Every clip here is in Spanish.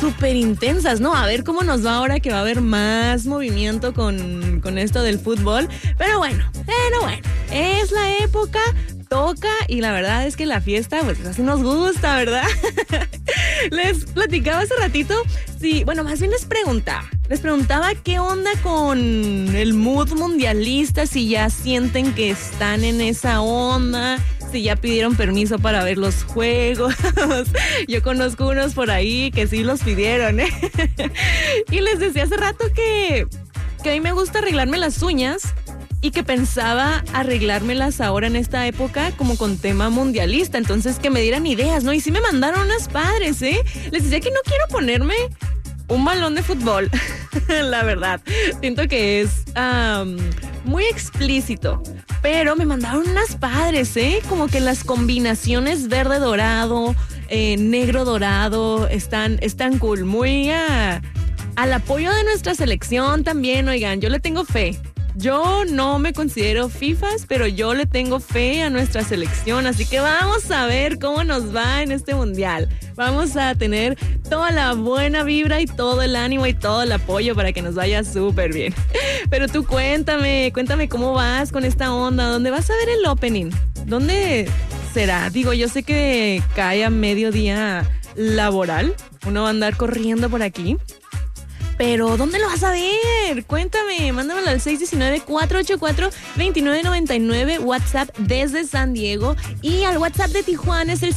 súper intensas, ¿no? A ver cómo nos va ahora que va a haber más movimiento con esto del fútbol. Pero bueno, es la época, toca, y la verdad es que la fiesta, pues así nos gusta, ¿verdad? Les platicaba hace ratito, sí, bueno, más bien les preguntaba qué onda con el mood mundialista, si ya sienten que están en esa onda, si ya pidieron permiso para ver los juegos. Yo conozco unos por ahí que sí los pidieron, ¿eh? Y les decía hace rato que a mí me gusta arreglarme las uñas y que pensaba arreglármelas ahora en esta época como con tema mundialista, entonces que me dieran ideas, ¿no? Y sí me mandaron unas padres, ¿eh? Les decía que no quiero ponerme un balón de fútbol, la verdad. Siento que es muy explícito, pero me mandaron unas padres, ¿eh? Como que las combinaciones verde-dorado, negro-dorado, están cool, muy al apoyo de nuestra selección también, oigan, yo le tengo fe. Yo no me considero fifas, pero yo le tengo fe a nuestra selección, así que vamos a ver cómo nos va en este mundial. Vamos a tener toda la buena vibra y todo el ánimo y todo el apoyo para que nos vaya súper bien. Pero tú cuéntame cómo vas con esta onda, ¿dónde vas a ver el opening? ¿Dónde será? Digo, yo sé que cae a mediodía laboral, uno va a andar corriendo por aquí. Pero, ¿dónde lo vas a ver? Cuéntame, mándamelo al 619-484-2999, WhatsApp desde San Diego. Y al WhatsApp de Tijuana es el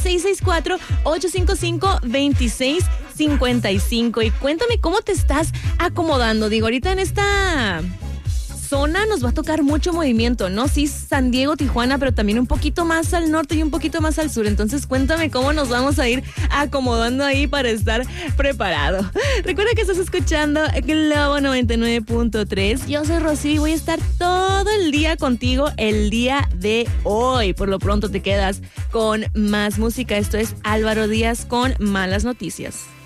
664-855-2655. Y cuéntame cómo te estás acomodando. Digo, ahorita en esta zona nos va a tocar mucho movimiento, ¿no? Sí, San Diego, Tijuana, pero también un poquito más al norte y un poquito más al sur. Entonces cuéntame cómo nos vamos a ir acomodando ahí para estar preparado. Recuerda que estás escuchando Globo 99.3. Yo soy Rocío y voy a estar todo el día contigo el día de hoy. Por lo pronto te quedas con más música. Esto es Álvaro Díaz con Malas Noticias.